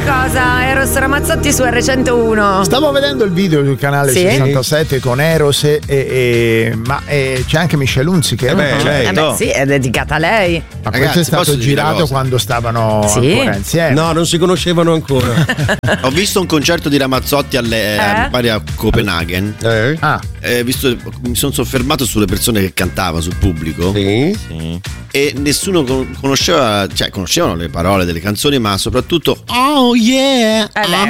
cosa? Eros Ramazzotti su R101. Stavo vedendo il video sul canale 67 con Eros ma c'è anche Michelle Hunziker. Sì, è dedicata a lei. Ma questo è stato girato quando stavano ancora insieme. No, non si conoscevano ancora. Ho visto un concerto di Ramazzotti mi pare a Copenaghen. Mi sono soffermato sulle persone che cantava sul pubblico. Sì. E nessuno conosceva, cioè conoscevano le parole delle canzoni, ma soprattutto oh yeah,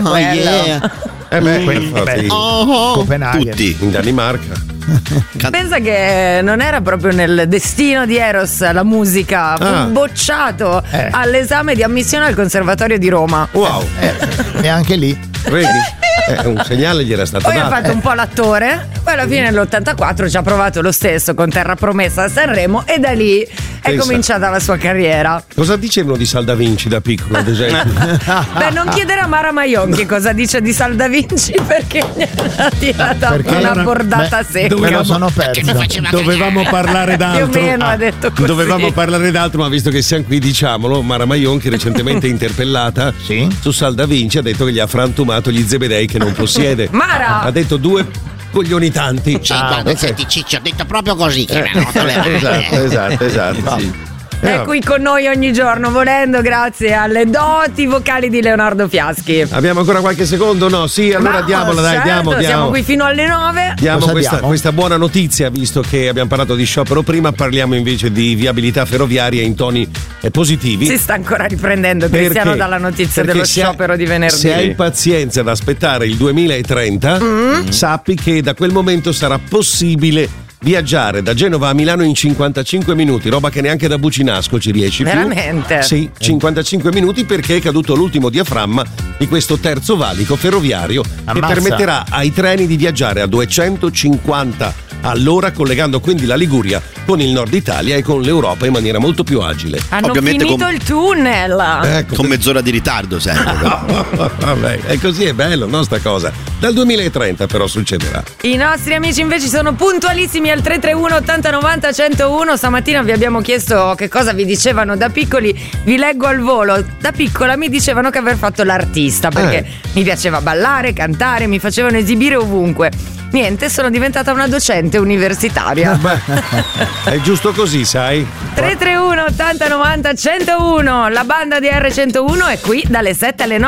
Copenaghen, tutti in Danimarca. Pensa che non era proprio nel destino di Eros la musica, fu bocciato all'esame di ammissione al Conservatorio di Roma. Wow. E anche lì vedi? Un segnale gli era stato poi dato. Ha fatto un po' l'attore, poi alla fine nell'84 ci ha provato lo stesso con Terra Promessa a Sanremo e da lì è cominciata la sua carriera. Cosa dicevano di Salda Vinci da piccolo, ad esempio? Beh, non chiedere a Mara Maionchi cosa dice di Salda Vinci perché gli ha tirata una bordata secca. Me lo sono perso. Dovevamo parlare d'altro. Più o meno ha detto così. Dovevamo parlare d'altro, ma visto che siamo qui, diciamolo, Mara Maionchi recentemente interpellata su Salda Vinci ha detto che gli ha frantumato gli zebedei che non possiede. Mara! Ha detto 2 coglioni tanti. Senti Ciccio, ho detto proprio così che esatto. Sì. È qui con noi ogni giorno, volendo, grazie alle doti vocali di Leonardo Fiaschi. Abbiamo ancora qualche secondo? No, sì, allora diamola, dai, diamo. Siamo qui fino alle 9. Diamo questa buona notizia, visto che abbiamo parlato di sciopero prima, parliamo invece di viabilità ferroviaria in toni positivi. Si sta ancora riprendendo Cristiano dalla notizia dello sciopero di venerdì. Se hai pazienza ad aspettare il 2030, sappi che da quel momento sarà possibile viaggiare da Genova a Milano in 55 minuti, roba che neanche da Bucinasco ci riesci più. Veramente? Sì, 55 minuti perché è caduto l'ultimo diaframma di questo terzo valico ferroviario che permetterà ai treni di viaggiare a 250 all'ora, collegando quindi la Liguria con il nord Italia e con l'Europa in maniera molto più agile. Hanno ovviamente finito il tunnel. Con mezz'ora di ritardo sempre. Vabbè, e così è bello, no, sta cosa. Dal 2030 però succederà. I nostri amici invece sono puntualissimi al 331 80 90 101. Stamattina vi abbiamo chiesto che cosa vi dicevano da piccoli. Vi leggo al volo. Da piccola mi dicevano che aver fatto l'artista perché mi piaceva ballare, cantare, mi facevano esibire ovunque. Niente, sono diventata una docente universitaria. È giusto così, sai? 331 80 90 101. La banda di R101 è qui dalle 7 alle 9.